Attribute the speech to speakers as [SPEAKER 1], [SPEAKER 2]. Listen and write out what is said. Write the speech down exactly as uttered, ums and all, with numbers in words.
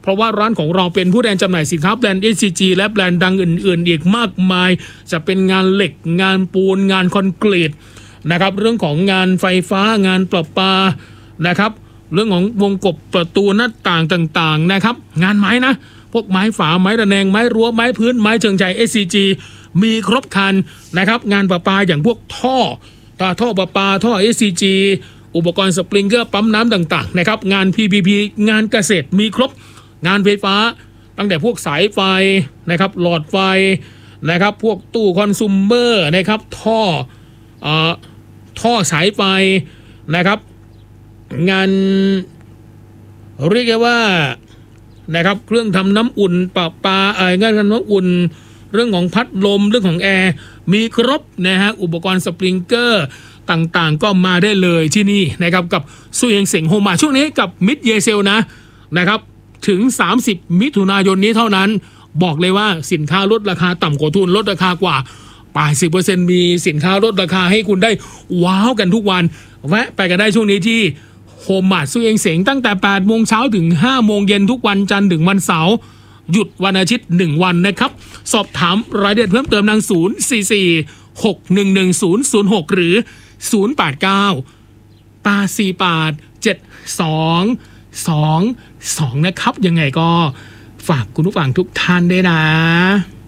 [SPEAKER 1] เพราะว่าร้านของเราเป็นผู้แทนจำหน่ายสินค้าแบรนด์ เอส ซี จี และแบรนด์ดังอื่นๆอีกมากมายจะเป็นงานเหล็กงานปูนงานคอนกรีตนะครับเรื่องของงานไฟฟ้างานประปานะครับเรื่องของวงกบประตูหน้าต่างต่างๆนะครับงานไม้นะพวกไม้ฝาไม้ระแนงไม้รั้วไม้พื้นไม้เชิงใจ เอส ซี จี มีครบครันนะครับงานประปาอย่างพวกท่อตาท่อประปาท่อ เอส ซี จี อุปกรณ์สปริงเกอร์ปั๊มน้ำต่างๆนะครับงาน พี พี พี งานเกษตรมีครบงานไฟฟ้าตั้งแต่พวกสายไฟนะครับหลอดไฟนะครับพวกตู้คอนซูมเมอร์นะครับท่อเอ่อท่อสายไฟนะครับงานเรียกว่านะครับเครื่องทำน้ำอุ่นประปาเอ่องานทำน้ำอุ่นเรื่องของพัดลมเรื่องของแอร์มีครบนะฮะอุปกรณ์สปริงเกอร์ต่างๆก็มาได้เลยที่นี่นะครับกับซุยเฮงเส็งโฮมมาช่วงนี้กับมิดเยเซลนะนะครับถึงสามสิบมิถุนายนนี้เท่านั้นบอกเลยว่าสินค้าลดราคาต่ำกว่าทุนลดราคากว่าแปดสิบเปอร์เซ็นต์ มีสินค้าลดราคาให้คุณได้ว้าวกันทุกวันแวะไปกันได้ช่วงนี้ที่โฮมมาซุยเฮงเส็งตั้งแต่แปดโมงเช้าถึงห้าโมงเย็นทุกวันจันทร์ถึงวันเสาร์หยุดวันอาทิตย์หนึ่งวันนะครับสอบถามรายละเอียดเพิ่มเติมทางศูนย์ สี่ สี่ หก หนึ่ง หนึ่ง ศูนย์ ศูนย์ หกหรือศูนย์ แปด เก้า แปด สี่ แปด เจ็ด สอง สอง สองนะครับยังไงก็ฝากคุณผู้ฟังทุกท่านด้วยนะ